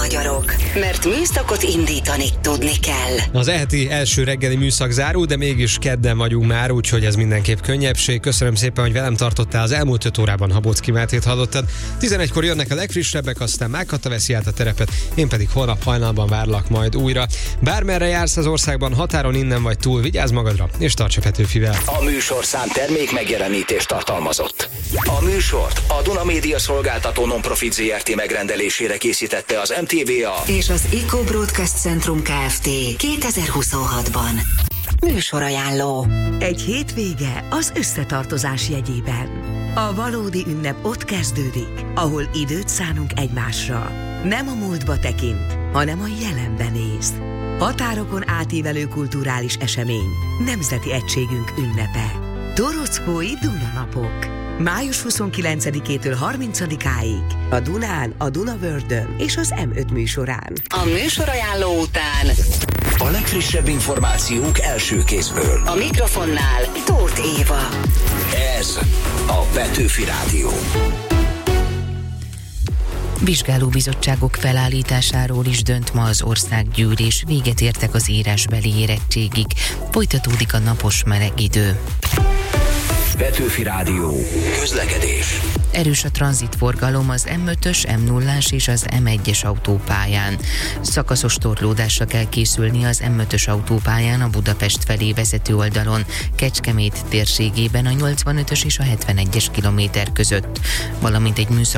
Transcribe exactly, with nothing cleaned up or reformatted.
magyarok, mert műszakot indítani tudni kell. Az eheti első reggeli műszak záró, de mégis kedden vagyunk már, úgyhogy ez mindenképp könnyebbség. Köszönöm szépen, hogy velem tartottál. Az elmúlt öt órában Habocki Mátét hallottad. tizenegykor jönnek a legfrissebbek, aztán Mágkata veszi át a terepet, én pedig holnap hajnalban várlak majd újra. Bármerre jársz az országban, határon innen vagy túl, vigyázz magadra, és tarts a Petőfivel. A műsorszám termék megjelenítést tartalmazott. A műsort a Duna Média Szolgáltató Non-Profit zé er té megrendelésére készítette az em té vé á és az Eco Broadcast Centrum Kft. kétezer-huszonhatban. Műsorajánló. Egy hétvége az összetartozás jegyében. A valódi ünnep ott kezdődik, ahol időt szánunk egymásra. Nem a múltba tekint, hanem a jelenbe néz. Határokon átívelő kulturális esemény, nemzeti egységünk ünnepe. Torockói Dunanapok. május huszonkilencedikétől harmincadikáig a Dunán, a Dunavördön és az em öt műsorán. A műsorajánló után a legfrissebb információk első kézből. a mikrofonnál Tóth Éva. Ez a Petőfi Rádió. Vizsgálóbizottságok felállításáról is dönt ma az országgyűlés, véget értek az írásbeli érettségig, folytatódik a napos meleg idő. Petőfi Rádió. Közlekedés. Erős a tranzitforgalom az em ötös, em nullás és az em egyes autópályán. Szakaszos torlódásra kell készülni az em ötös autópályán a Budapest felé vezető oldalon, Kecskemét térségében a nyolcvanötös és a hetvenegyes kilométer között, valamint egy műszak